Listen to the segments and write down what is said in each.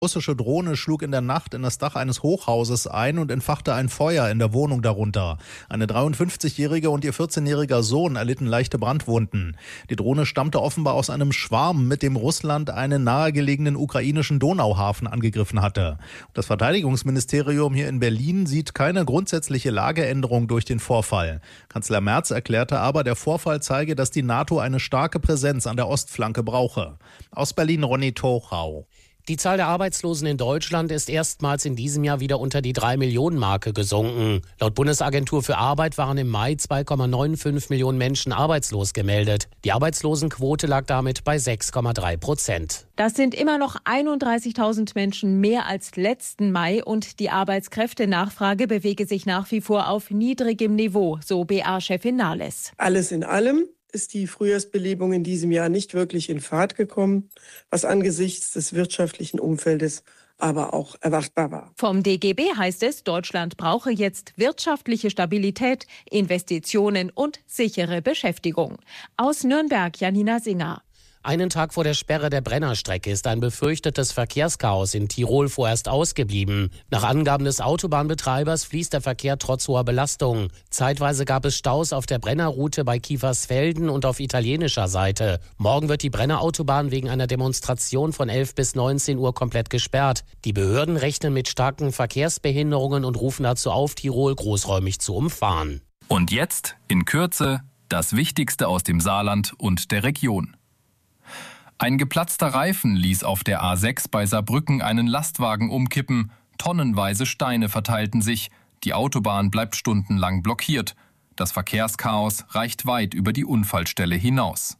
Russische Drohne schlug in der Nacht in das Dach eines Hochhauses ein und entfachte ein Feuer in der Wohnung darunter. Eine 53-jährige und ihr 14-jähriger Sohn erlitten leichte Brandwunden. Die Drohne stammte offenbar aus einem Schwarm, mit dem Russland einen nahegelegenen ukrainischen Donauhafen angegriffen hatte. Das Verteidigungsministerium hier in Berlin sieht keine grundsätzliche Lageänderung durch den Vorfall. Kanzler Merz erklärte aber, der Vorfall zeige, dass die NATO eine starke Präsenz an der Ostflanke brauche. Aus Berlin Ronny Tochau. Die Zahl der Arbeitslosen in Deutschland ist erstmals in diesem Jahr wieder unter die 3-Millionen-Marke gesunken. Laut Bundesagentur für Arbeit waren im Mai 2,95 Millionen Menschen arbeitslos gemeldet. Die Arbeitslosenquote lag damit bei 6,3%. Das sind immer noch 31.000 Menschen mehr als letzten Mai und die Arbeitskräftenachfrage bewege sich nach wie vor auf niedrigem Niveau, so BA-Chefin Nahles. Alles in allem ist die Frühjahrsbelebung in diesem Jahr nicht wirklich in Fahrt gekommen, was angesichts des wirtschaftlichen Umfeldes aber auch erwartbar war. Vom DGB heißt es, Deutschland brauche jetzt wirtschaftliche Stabilität, Investitionen und sichere Beschäftigung. Aus Nürnberg Janina Singer. Einen Tag vor der Sperre der Brennerstrecke ist ein befürchtetes Verkehrschaos in Tirol vorerst ausgeblieben. Nach Angaben des Autobahnbetreibers fließt der Verkehr trotz hoher Belastung. Zeitweise gab es Staus auf der Brennerroute bei Kiefersfelden und auf italienischer Seite. Morgen wird die Brennerautobahn wegen einer Demonstration von 11 bis 19 Uhr komplett gesperrt. Die Behörden rechnen mit starken Verkehrsbehinderungen und rufen dazu auf, Tirol großräumig zu umfahren. Und jetzt, in Kürze, das Wichtigste aus dem Saarland und der Region. Ein geplatzter Reifen ließ auf der A6 bei Saarbrücken einen Lastwagen umkippen. Tonnenweise Steine verteilten sich. Die Autobahn bleibt stundenlang blockiert. Das Verkehrschaos reicht weit über die Unfallstelle hinaus.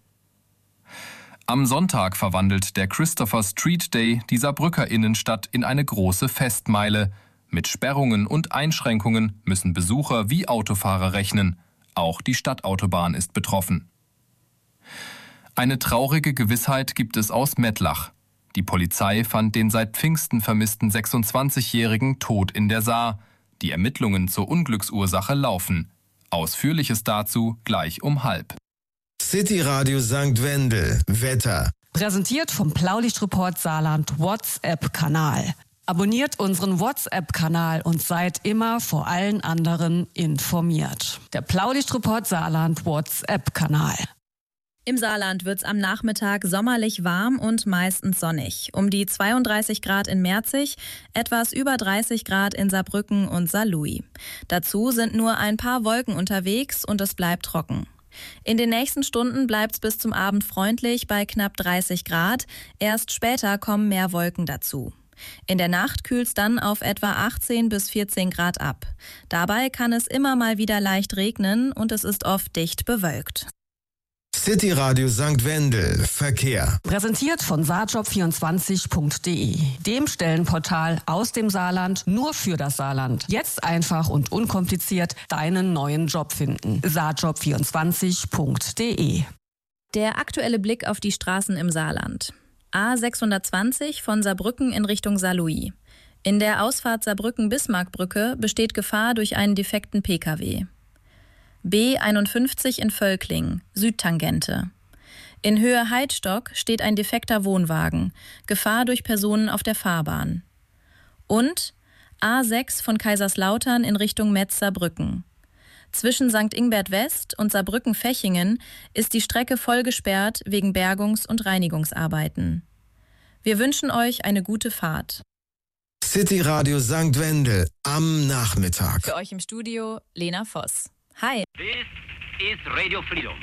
Am Sonntag verwandelt der Christopher Street Day die Saarbrücker Innenstadt in eine große Festmeile. Mit Sperrungen und Einschränkungen müssen Besucher wie Autofahrer rechnen. Auch die Stadtautobahn ist betroffen. Eine traurige Gewissheit gibt es aus Mettlach. Die Polizei fand den seit Pfingsten vermissten 26-Jährigen tot in der Saar. Die Ermittlungen zur Unglücksursache laufen. Ausführliches dazu gleich um 12:30. City Radio St. Wendel. Wetter. Präsentiert vom Blaulichtreport Saarland WhatsApp-Kanal. Abonniert unseren WhatsApp-Kanal und seid immer vor allen anderen informiert. Der Blaulichtreport Saarland WhatsApp-Kanal. Im Saarland wird's am Nachmittag sommerlich warm und meistens sonnig. Um die 32 Grad in Merzig, etwas über 30 Grad in Saarbrücken und Saarlouis. Dazu sind nur ein paar Wolken unterwegs und es bleibt trocken. In den nächsten Stunden bleibt's bis zum Abend freundlich bei knapp 30 Grad. Erst später kommen mehr Wolken dazu. In der Nacht kühlt's dann auf etwa 18 bis 14 Grad ab. Dabei kann es immer mal wieder leicht regnen und es ist oft dicht bewölkt. City Radio St. Wendel. Verkehr. Präsentiert von saarjob24.de, dem Stellenportal aus dem Saarland nur für das Saarland. Jetzt einfach und unkompliziert deinen neuen Job finden. saarjob24.de. Der aktuelle Blick auf die Straßen im Saarland. A620 von Saarbrücken in Richtung Saarlouis. In der Ausfahrt Saarbrücken-Bismarckbrücke besteht Gefahr durch einen defekten Pkw. B51 in Völkling, Südtangente. In Höhe Heidstock steht ein defekter Wohnwagen, Gefahr durch Personen auf der Fahrbahn. Und A6 von Kaiserslautern in Richtung Metz-Saarbrücken. Zwischen St. Ingbert West und Saarbrücken-Fechingen ist die Strecke voll gesperrt wegen Bergungs- und Reinigungsarbeiten. Wir wünschen euch eine gute Fahrt. City Radio St. Wendel am Nachmittag. Für euch im Studio Lena Voss. Hi. This is Radio Freedom.